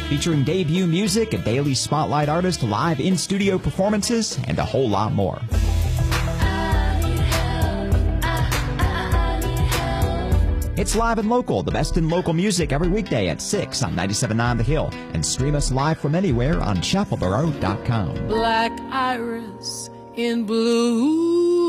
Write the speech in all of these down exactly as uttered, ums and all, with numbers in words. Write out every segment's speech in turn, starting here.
featuring debut music, a daily spotlight artist, live in-studio performances, and a whole lot more. It's Live and Local, the best in local music every weekday at six on ninety-seven point nine The Hill, and stream us live from anywhere on chapel borough dot com. Black iris in blue.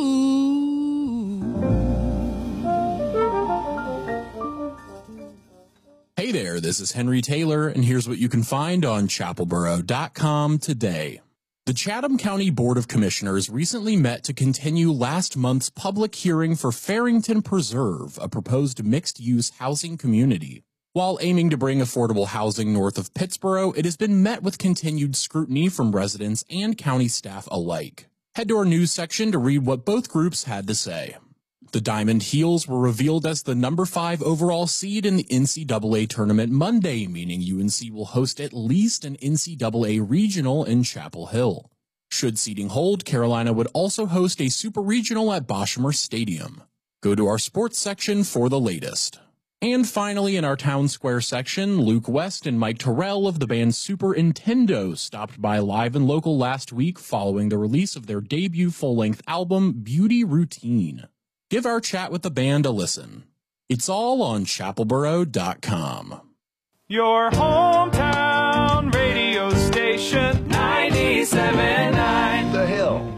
Hey there, this is Henry Taylor, and here's what you can find on chapel borough dot com today. The Chatham County Board of Commissioners recently met to continue last month's public hearing for Farrington Preserve, a proposed mixed-use housing community. While aiming to bring affordable housing north of Pittsboro, it has been met with continued scrutiny from residents and county staff alike. Head to our news section to read what both groups had to say. The Diamond Heels were revealed as the number five overall seed in the N C double A tournament Monday, meaning U N C will host at least an N C double A regional in Chapel Hill. Should seeding hold, Carolina would also host a super regional at Boshamer Stadium. Go to our sports section for the latest. And finally, in our Town Square section, Luke West and Mike Terrell of the band Super Nintendo stopped by Live and Local last week following the release of their debut full-length album, Beauty Routine. Give our chat with the band a listen. It's all on chapel borough dot com. Your hometown radio station, ninety-seven point nine The Hill.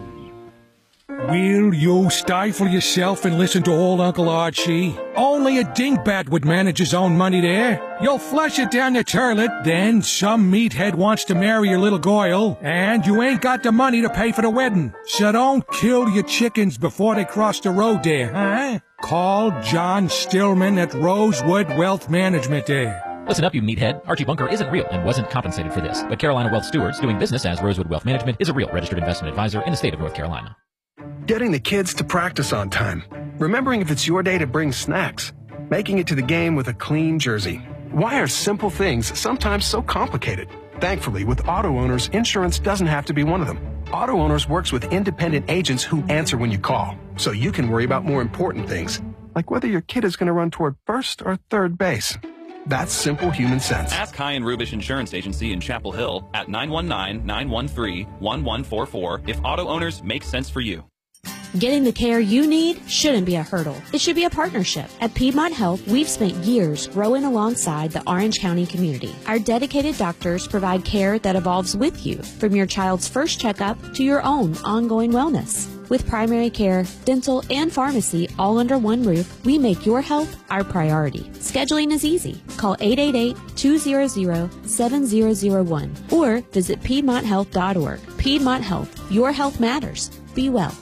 Will you stifle yourself and listen to old Uncle Archie? Only a dingbat would manage his own money there. You'll flush it down your toilet, then some meathead wants to marry your little Goyle, and you ain't got the money to pay for the wedding. So don't kill your chickens before they cross the road there, huh? Call John Stillman at Rosewood Wealth Management there. Listen up, you meathead. Archie Bunker isn't real and wasn't compensated for this. But Carolina Wealth Stewards, doing business as Rosewood Wealth Management, is a real registered investment advisor in the state of North Carolina. Getting the kids to practice on time. Remembering if it's your day to bring snacks. Making it to the game with a clean jersey. Why are simple things sometimes so complicated? Thankfully, with Auto Owners, insurance doesn't have to be one of them. Auto Owners works with independent agents who answer when you call, so you can worry about more important things, like whether your kid is going to run toward first or third base. That's simple human sense. Ask High and Rubish Insurance Agency in Chapel Hill at nine one nine, nine one three, one one four four if Auto Owners make sense for you. Getting the care you need shouldn't be a hurdle. It should be a partnership. At Piedmont Health, we've spent years growing alongside the Orange County community. Our dedicated doctors provide care that evolves with you, from your child's first checkup to your own ongoing wellness. With primary care, dental, and pharmacy all under one roof, we make your health our priority. Scheduling is easy. Call eight eight eight, two zero zero, seven zero zero one or visit piedmont health dot org. Piedmont Health. Your health matters. Be well.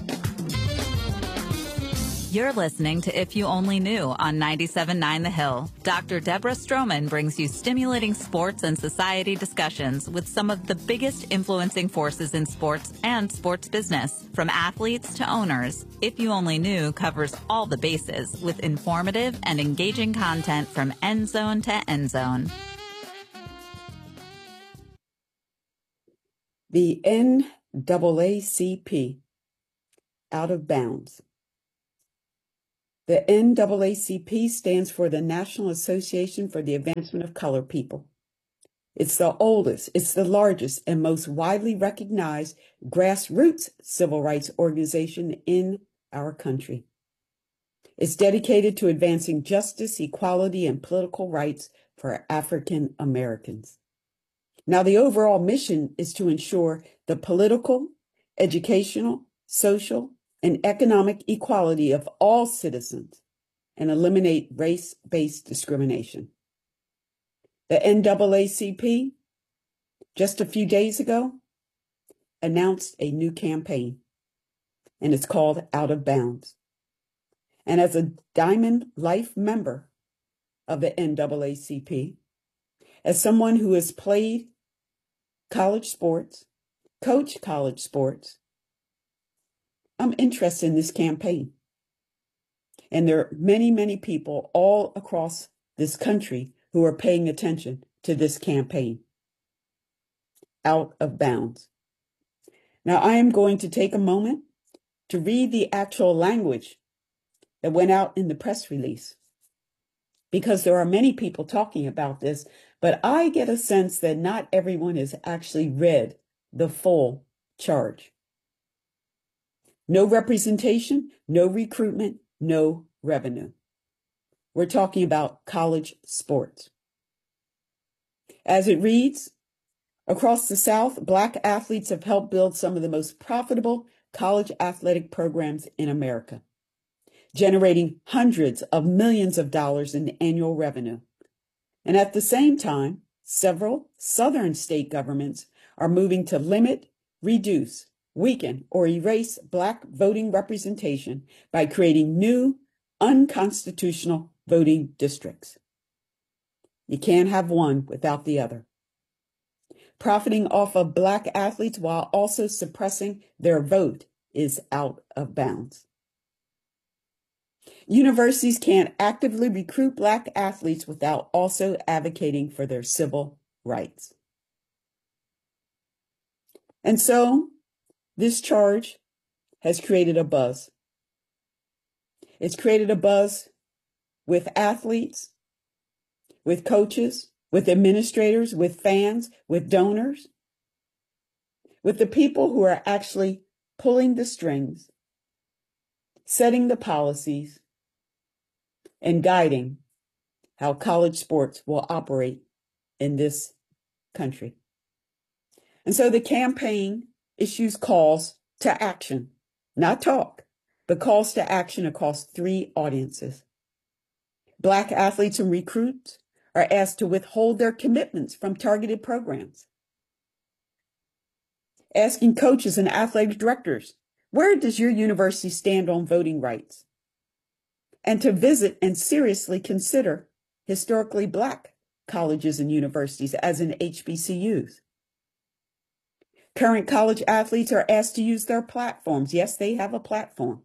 You're listening to If You Only Knew on ninety-seven point nine The Hill. Doctor Deborah Stroman brings you stimulating sports and society discussions with some of the biggest influencing forces in sports and sports business. From athletes to owners, If You Only Knew covers all the bases with informative and engaging content from end zone to end zone. The N double A C P, out of bounds. The N double A C P stands for the National Association for the Advancement of Colored People. It's the oldest, it's the largest, and most widely recognized grassroots civil rights organization in our country. It's dedicated to advancing justice, equality, and political rights for African Americans. Now, the overall mission is to ensure the political, educational, social, and economic equality of all citizens and eliminate race-based discrimination. The N double A C P, just a few days ago, announced a new campaign, and it's called Out of Bounds. And as a Diamond Life member of the N double A C P, as someone who has played college sports, coached college sports, I'm interested in this campaign. And there are many, many people all across this country who are paying attention to this campaign. Out of Bounds. Now, I am going to take a moment to read the actual language that went out in the press release. because there are many people talking about this, but I get a sense that not everyone has actually read the full charge. No representation, no recruitment, no revenue. We're talking about college sports. As it reads, across the South, Black athletes have helped build some of the most profitable college athletic programs in America, generating hundreds of millions of dollars in annual revenue. And at the same time, several Southern state governments are moving to limit, reduce, weaken, or erase Black voting representation by creating new, unconstitutional voting districts. You can't have one without the other. Profiting off of Black athletes while also suppressing their vote is out of bounds. Universities can't actively recruit Black athletes without also advocating for their civil rights. And so, this charge has created a buzz. It's created a buzz with athletes, with coaches, with administrators, with fans, with donors, with the people who are actually pulling the strings, setting the policies, and guiding how college sports will operate in this country. And so the campaign issues calls to action, not talk, but calls to action across three audiences. Black athletes and recruits are asked to withhold their commitments from targeted programs. Asking coaches and athletic directors, where does your university stand on voting rights? And to visit and seriously consider historically Black colleges and universities as in H B C Us. Current college athletes are asked to use their platforms. Yes, they have a platform.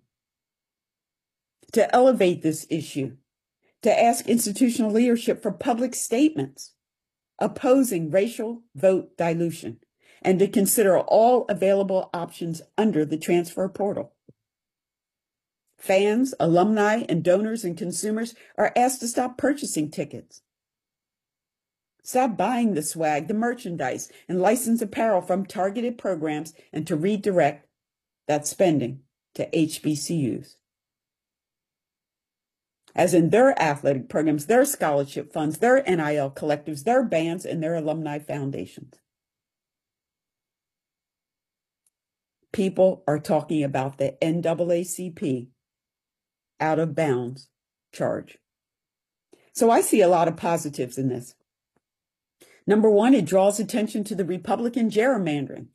To elevate this issue, to ask institutional leadership for public statements opposing racial vote dilution, and to consider all available options under the transfer portal. Fans, alumni, and donors and consumers are asked to stop purchasing tickets. Stop buying the swag, the merchandise, and licensed apparel from targeted programs and to redirect that spending to H B C Us. As in their athletic programs, their scholarship funds, their N I L collectives, their bands, and their alumni foundations. People are talking about the N double A C P out of bounds charge. So I see a lot of positives in this. Number one, it draws attention to the Republican gerrymandering.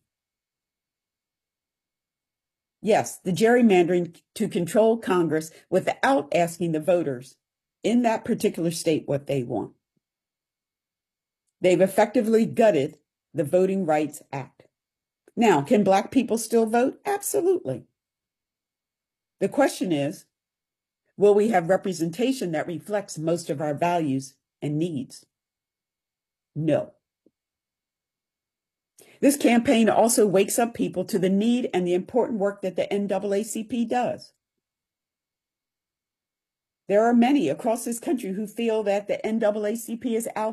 Yes, the gerrymandering to control Congress without asking the voters in that particular state what they want. They've effectively gutted the Voting Rights Act. Now, can Black people still vote? Absolutely. The question is, will we have representation that reflects most of our values and needs? No. This campaign also wakes up people to the need and the important work that the N double A C P does. There are many across this country who feel that the N double A C P is out